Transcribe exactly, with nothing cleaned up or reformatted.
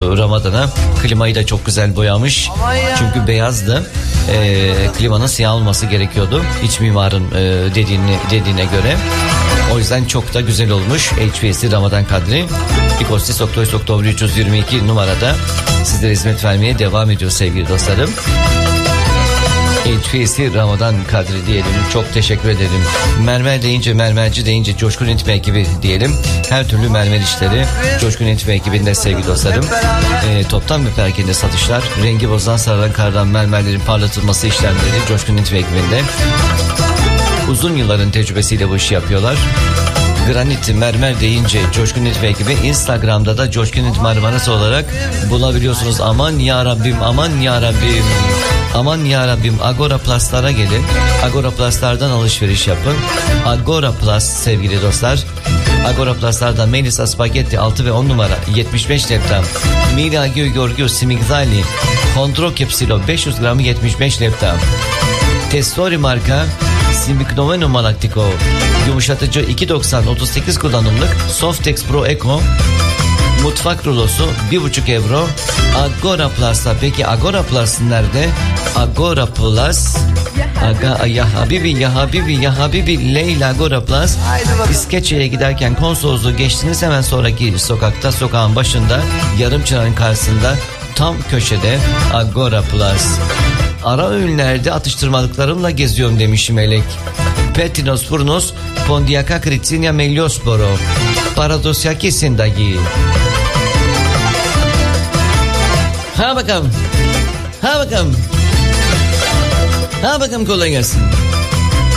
Ramazan'a. Klimayı da çok güzel boyamış. Çünkü beyazdı. E, klimanın siyah olması gerekiyordu. İç mimarın e, dediğine, dediğine göre. O yüzden çok da güzel olmuş. H V A C Ramazan Kadri. İkostis Oktoy Oktobri üç yüz yirmi iki numarada sizlere hizmet vermeye devam ediyor sevgili dostlarım. H V A C Ramazan Kadri diyelim. Çok teşekkür ederim. Mermer deyince, mermerci deyince Coşkun İntme ekibi diyelim. Her türlü mermer işleri Coşkun İntme ekibinde sevgili dostlarım. E, toptan ve perakende satışlar, rengi bozan sararan kardan mermerlerin parlatılması işlemleri Coşkun İntme ekibinde. Uzun yılların tecrübesiyle bu işi yapıyorlar. Granit, mermer deyince Coşkun İntme ekibi. Instagram'da da Coşkun İntme Marmaras olarak bulabiliyorsunuz. Aman ya Rabbim, aman ya Rabbim. Aman ya Rabbim, Agora Plus'lara gelin. Agora Plus'lardan alışveriş yapın. Agora Plus sevgili dostlar. Agora Plus'larda Melisa Spagetti altı ve on numara yetmiş beş leptam. Mila Giorgio Simigzali Kontrol Capsilo beş yüz gramı yetmiş beş leptam. Testori marka Simignomeno Malaktiko yumuşatıcı iki doksan otuz sekiz kullanımlık Softex Pro Eco mutfak rulosu bir buçuk euro. Agora Plus'ta. Peki Agora Plus nerede? Agora Plus Aga, ya Habibi ya Habibi ya Habibi Leyla Agora Plus. İskeçe'ye giderken konsolosluğu geçtiğiniz hemen sonraki sokakta, sokağın başında, yarım çırağın karşısında tam köşede Agora Plus. Ara öğünlerde atıştırmalıklarımla geziyorum demiş Melek. Petinos Furnos Pondiaka Kritsinya Meliosporo Paradosyaki Sindagi. Ha bakalım. Ha bakalım. Ha bakalım, kolay gelsin.